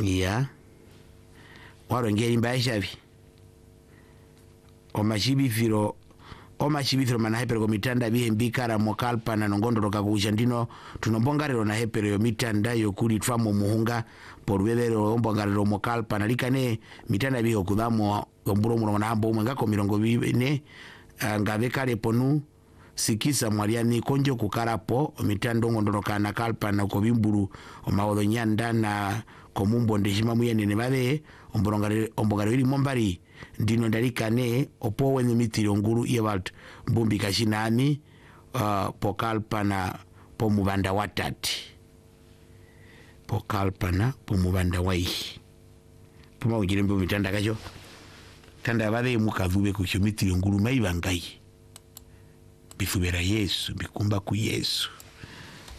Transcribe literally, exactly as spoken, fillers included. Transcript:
ya waro ngeri mbaishavi omashibifiro omashibifiro mana hepero ko mitanda bihe mbikara mokalpa na nongondoroka kuchandino tunombongarero na hepero yo mitanda yo kuli twamo muhunga porubebero ombongarero mokalpa na likane mitanda bihe okudamo omburo murongo na hambo umwengako mirongo bine ngavekale ponu sikisa mwaliani konjo kukarapo mitando ngondoroka na kalpa na kobimburu omawodo nyanda na komumbo ndeshima muyene nebale ombongarero ombongarero mombari ndino ndalikane opo wenye mitiro nguru yewalt mbumbi kashinani uh, pokalpana pomubanda watati pokalpana pomubanda wai puma ujire mbu mitanda kacho tanda vale mukavube kucho mitiro nguru maibangai bifubera Yesu bikumba ku Yesu